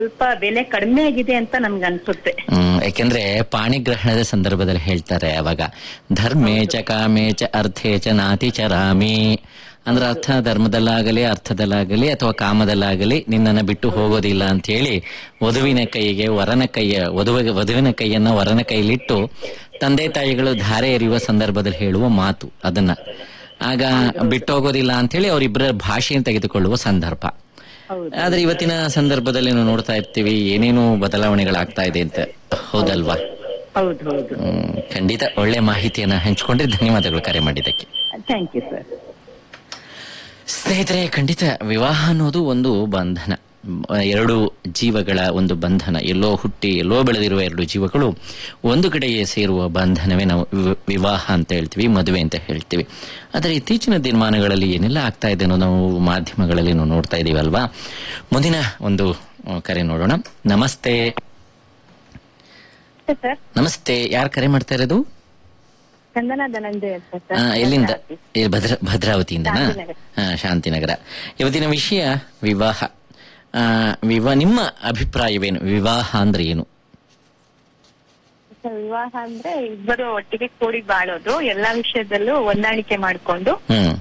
ಸ್ವಲ್ಪ ಬೆಲೆ ಕಡಿಮೆ ಆಗಿದೆ ಅಂತ ನನ್ಗೆ ಅನ್ಸುತ್ತೆ. ಯಾಕೆಂದ್ರೆ ಪಾಣಿಗ್ರಹಣದ ಸಂದರ್ಭದಲ್ಲಿ ಹೇಳ್ತಾರೆ ಅವಾಗ ಧರ್ಮೇಚ ಕಾಮೇಚ ಅರ್ಥೇಚ ನಾತಿ ಚರಾಮಿ ಅಂದ್ರೆ ಧರ್ಮದಲ್ಲಾಗಲಿ ಅರ್ಥದಲ್ಲಾಗಲಿ ಅಥವಾ ಕಾಮದಲ್ಲಾಗಲಿ ನಿನ್ನನ್ನು ಬಿಟ್ಟು ಹೋಗೋದಿಲ್ಲ ಅಂತ ಹೇಳಿ ವಧುವಿನ ಕೈಗೆ ವಧುವಿನ ಕೈಯನ್ನ ವರನ ಕೈಲಿಟ್ಟು ತಂದೆ ತಾಯಿಗಳು ಧಾರೆ ಎರೆಯುವ ಸಂದರ್ಭದಲ್ಲಿ ಹೇಳುವ ಮಾತು ಅದನ್ನ ಆಗ ಬಿಟ್ಟೋಗೋದಿಲ್ಲ ಅಂತ ಹೇಳಿ ಅವರಿಬ್ಬರ ಭಾಷೆಯನ್ನು ತೆಗೆದುಕೊಳ್ಳುವ ಸಂದರ್ಭ. ಆದ್ರೆ ಇವತ್ತಿನ ಸಂದರ್ಭದಲ್ಲಿ ನಾವು ನೋಡ್ತಾ ಇರ್ತೀವಿ ಏನೇನು ಬದಲಾವಣೆಗಳಾಗ್ತಾ ಇದೆ ಅಂತ, ಹೌದಲ್ವಾ? ಖಂಡಿತ ಒಳ್ಳೆ ಮಾಹಿತಿಯನ್ನ ಹಂಚಿಕೊಂಡ್ರೆ ಧನ್ಯವಾದಗಳು ಕರೆ ಮಾಡಿದ್ದಕ್ಕೆ. Thank you sir. ಸ್ನೇಹಿತರೆ, ಖಂಡಿತ ವಿವಾಹ ಅನ್ನೋದು ಒಂದು ಬಂಧನ, ಎರಡು ಜೀವಗಳ ಒಂದು ಬಂಧನ. ಎಲ್ಲೋ ಹುಟ್ಟಿ ಎಲ್ಲೋ ಬೆಳೆದಿರುವ ಎರಡು ಜೀವಗಳು ಒಂದು ಕಡೆಗೆ ಸೇರುವ ಬಂಧನವೇ ನಾವು ವಿವಾಹ ಅಂತ ಹೇಳ್ತೀವಿ, ಮದುವೆ ಅಂತ ಹೇಳ್ತೀವಿ. ಆದರೆ ಇತ್ತೀಚಿನ ದಿನಮಾನಗಳಲ್ಲಿ ಏನೆಲ್ಲ ಆಗ್ತಾ ಇದೆ ಅನ್ನೋ ನಾವು ಮಾಧ್ಯಮಗಳಲ್ಲಿ ನಾವು ನೋಡ್ತಾ ಇದೀವಿ ಅಲ್ವಾ. ಮುಂದಿನ ಒಂದು ಕರೆ ನೋಡೋಣ. ನಮಸ್ತೆ. ನಮಸ್ತೆ, ಯಾರು ಕರೆ ಮಾಡ್ತಾ ಇರೋದು? ಎಲ್ಲಿಂದ? ಭದ್ರಾವತಿಯಿಂದನಾ? ಶಾಂತಿನಗರ. ಇವತ್ತಿನ ವಿಷಯ ವಿವಾಹ. ನಿಮ್ಮ ಅಭಿಪ್ರಾಯವೇನು? ವಿವಾಹ ಅಂದ್ರೆ ಏನು? ವಿವಾಹ ಅಂದ್ರೆ ಇಬ್ಬರು ಒಟ್ಟಿಗೆ ಕೂಡಿ ಬಾಳೋದು, ಎಲ್ಲಾ ವಿಷಯದಲ್ಲೂ ಹೊಂದಾಣಿಕೆ ಮಾಡಿಕೊಂಡು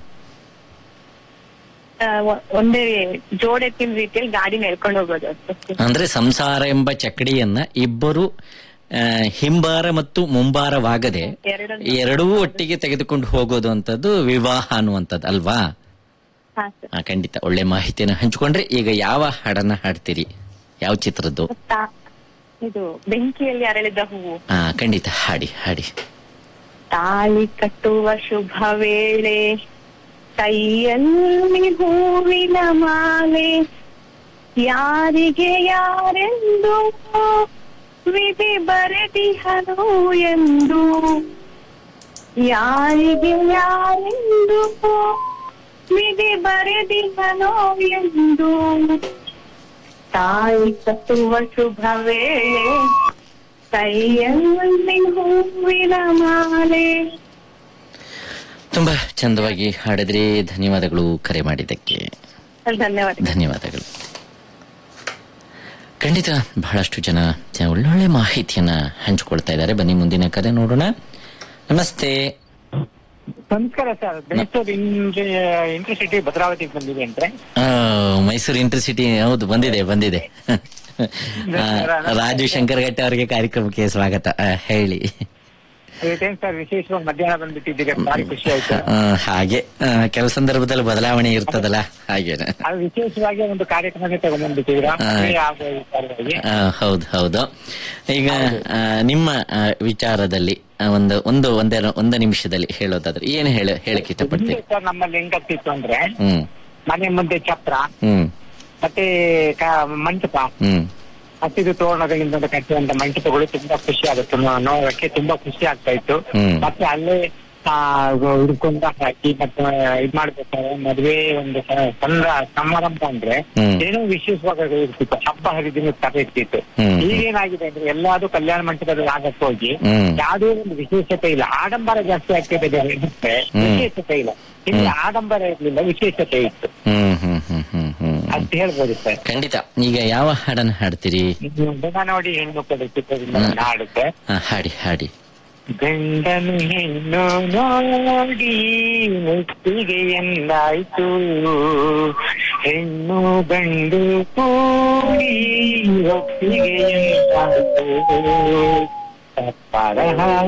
ಒಂದೇ ಜೋಡೆತ್ತಿನ ರೀತಿಯಲ್ಲಿ ಗಾಡಿ ನೆಡ್ಕೊಂಡು ಹೋಗೋದು. ಅಂದ್ರೆ ಸಂಸಾರ ಎಂಬ ಚಕಡಿಯನ್ನ ಇಬ್ಬರು ಹಿಂಬಾರ ಮತ್ತು ಮುಂಬಾರವಾಗದೆ ಎರಡೂ ಒಟ್ಟಿಗೆ ತೆಗೆದುಕೊಂಡು ಹೋಗೋದು ಅಂತದ್ದು ವಿವಾಹ ಅನ್ನುವಂಥದ್ದು ಅಲ್ವಾ? ಖಂಡಿತ ಒಳ್ಳೆ ಮಾಹಿತಿಯನ್ನು ಹಂಚಿಕೊಂಡ್ರೆ. ಈಗ ಯಾವ ಹಾಡನ್ನ ಹಾಡ್ತೀರಿ? ಯಾವ ಚಿತ್ರದ್ದು? ಇದು ಬೆಂಕಿಯಲ್ಲಿ ಅರಳಿದ ಹೂವು. ಖಂಡಿತ ಹಾಡಿ ಹಾಡಿ. ತಾಳಿ ಕಟ್ಟುವ ಶುಭ ವೇಳೆ, ಕೈಯಲ್ಲಿ ಹೂವಿನ ಮಾಲೆ, ಯಾರಿಗೆ ಯಾರೆಂದು ವಿಧಿ ಬರೆದಿಹನು ಎಂದು, ಯಾರಿಗೆ ಯಾರೆಂದು ವಿಧಿ ಬರೆದಿಹನೋ ಎಂದು, ತಾಯಿ ಕಟ್ಟುವ ಶುಭ ವೇಳೆ, ಕೈಯಲ್ಲಿ ಹೂವಿನ ಮಾಲೆ. ತುಂಬಾ ಚಂದವಾಗಿ ಹಾಡಿದ್ರಿ. ಧನ್ಯವಾದಗಳು ಕರೆ ಮಾಡಿದ್ದಕ್ಕೆ. ಧನ್ಯವಾದಗಳು. ಖಂಡಿತ ಬಹಳಷ್ಟು ಜನ ಒಳ್ಳೊಳ್ಳೆ ಮಾಹಿತಿಯನ್ನ ಹಂಚಿಕೊಳ್ತಾ ಇದ್ದಾರೆ. ಬನ್ನಿ ಮುಂದಿನ ಕರೆ ನೋಡೋಣ. ನಮಸ್ತೆ. ನಮಸ್ಕಾರ ಸರ್. ಮೈಸೂರು ಇಂಟರ್ಸಿಟಿ ಭದ್ರಾವತಿಗೆ ಬಂದಿದೆ ಅಂದ್ರೆ? ಮೈಸೂರು ಇಂಟರ್ಸಿಟಿ ಹೌದು, ಬಂದಿದೆ. ರಾಜು ಶಂಕರಘಟ್ಟ ಅವರಿಗೆ ಕಾರ್ಯಕ್ರಮಕ್ಕೆ ಸ್ವಾಗತ. ಹೇಳಿ ಸರ್. ವಿಶೇಷವಾಗಿ ಮಧ್ಯಾಹ್ನ ಬಂದ್ಬಿಟ್ಟಿದ್ದೀರಿ, ಭಾರಿ ಖುಷಿ ಆಯ್ತು. ಹಾಗೆ ಕೆಲವು ಸಂದರ್ಭದಲ್ಲಿ ಬದಲಾವಣೆ ಇರ್ತದಲ್ಲ, ಹಾಗೇನೆ ವಿಶೇಷವಾಗಿ ಒಂದು ಕಾರ್ಯಕ್ರಮ ತಗೊಂಡ್ಬಂದ್ಬಿಟ್ಟಿದ್ದೀರಾ? ಹೌದು. ಈಗ ನಿಮ್ಮ ವಿಚಾರದಲ್ಲಿ ಒಂದು ನಿಮಿಷದಲ್ಲಿ ಹೇಳೋದಾದ್ರೆ ಏನು ಹೇಳಕ್ ಇಷ್ಟಪಡ್ತೀವಿ? ಸರ್, ನಮ್ಮಲ್ಲಿ ಹೆಂಗತ್ತಿತ್ತು ಅಂದ್ರೆ ಮನೆ ಮುಂದೆ ಛತ್ರ ಮತ್ತೆ ಮಂಟಪ, ಹಸಿರು ತೋರಣಗಳಿಂದ ಕಟ್ಟುವಂತ ಮಂಟಪಗಳು ತುಂಬಾ ಖುಷಿ ಆಗುತ್ತೆ ನೋಡಕ್ಕೆ, ತುಂಬಾ ಖುಷಿ ಆಗ್ತಾ ಇತ್ತು. ಮತ್ತೆ ಅಲ್ಲೇ ಹುಡ್ಕೊಂಡ ಹಾಕಿ ಮತ್ತೆ ಇದ್ ಮಾಡ್ಬೇಕಾದ್ರೆ ಮದ್ವೆ ಒಂದು ಸಣ್ಣ ಸಮಾರಂಭ ಅಂದ್ರೆ ಏನೋ ವಿಶೇಷವಾಗಿ ಇರ್ತಿತ್ತು, ಹಬ್ಬ ಹರಿದಿನ ತರ ಇರ್ತಿತ್ತು. ಈಗೇನಾಗಿದೆ ಅಂದ್ರೆ ಎಲ್ಲಾದ್ರೂ ಕಲ್ಯಾಣ ಮಂಟಪದಲ್ಲಿ ಆಗಕ್ಕೆ ಹೋಗಿ ಯಾವುದೇ ಒಂದು ವಿಶೇಷತೆ ಇಲ್ಲ, ಆಡಂಬರ ಜಾಸ್ತಿ ಆಗ್ತಿದೆ, ವಿಶೇಷತೆ ಇಲ್ಲ. ಇಲ್ಲಿ ಆಡಂಬರ ಇರ್ಲಿಲ್ಲ, ವಿಶೇಷತೆ ಇತ್ತು ಅಂತ ಹೇಳ್ಬೋದು ಸರ್. ಖಂಡಿತ. ಈಗ ಯಾವ ಹಾಡನ್ನು ಹಾಡ್ತೀರಿ? ನೋಡಿ ಹೆಣ್ಣು ಕೊಡ ಚಿತ್ರದಿಂದ ಹಾಡುತ್ತೆ. ಹಾಡಿ. ಗಂಡನು ಹೆಣ್ಣು ನೋಡಿ ಮುತ್ತಿಗೆ ಎಂದಾಯ್ತು, ಹೆಣ್ಣು ಗಂಡು ಕೂಡಿ ಒಪ್ಪಿಗೆ ಎಂದಾಯ್ತು, ತಪ್ಪರ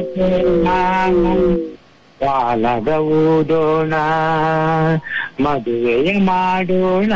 ಕಾಲದ ಊದೋಣ, ಮದುವೆಯ ಮಾಡೋಣ,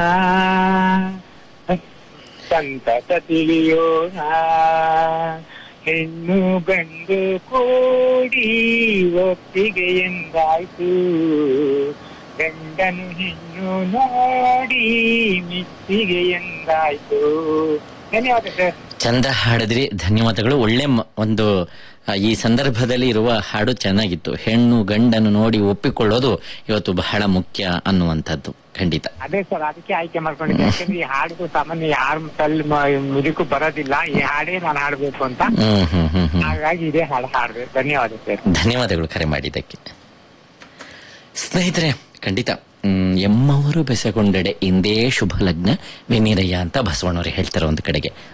ಸಂತತ ತಿಳಿಯೋಣ, ಹೆಣ್ಣು ಗಂಡು ಕೂಡಿ ಒಪ್ಪಿಗೆ ಎಂದಾಯ್ತು, ಗಂಡನು ಹೆಣ್ಣು ನೋಡಿ ಮಿತ್ತಿಗೆ ಎಂದಾಯ್ತು. ಧನ್ಯವಾದ ಸರ್. ಚಂದ ಹಾಡಿದ್ರಿ, ಧನ್ಯವಾದಗಳು. ಒಳ್ಳೆ ಒಂದು ಈ ಸಂದರ್ಭದಲ್ಲಿ ಇರುವ ಹಾಡು ಚೆನ್ನಾಗಿತ್ತು. ಹೆಣ್ಣು ಗಂಡನ್ನು ನೋಡಿ ಒಪ್ಪಿಕೊಳ್ಳೋದು ಇವತ್ತು ಬಹಳ ಮುಖ್ಯ ಅನ್ನುವಂಥದ್ದು. ಖಂಡಿತ ಅದೇ ಸರ್, ಅದಕ್ಕೆ ಆಯ್ಕೆ ಮಾಡ್ಕೊಂಡಿದ್ದೆ. ಯಾಕಂದ್ರೆ ಈ ಹಾಡು ಸಾಮಾನ್ಯ ಯಾರ ಮುದುಕು ಬರೋದಿಲ್ಲ, ಈ ಹಾಡೇ ನಾನು ಹಾಡ್ಬೇಕು ಅಂತ, ಹಾಗಾಗಿ ಇದೇ ಹಾಡು ಹಾಡ್ಬೇಕು. ಧನ್ಯವಾದ ಸರ್. ಧನ್ಯವಾದಗಳು ಕರೆ ಮಾಡಿದ್ದಕ್ಕೆ. ಸ್ನೇಹಿತರೆ, ಖಂಡಿತ ಎಮ್ಮವರು ಬೆಸಗೊಂಡೆಡೆ ಇಂದೇ ಶುಭ ಲಗ್ನ ವೆನ್ನಿರಯ್ಯ ಅಂತ ಬಸವಣ್ಣವ್ರು ಹೇಳ್ತಾರೆ ಒಂದು ಕಡೆಗೆ.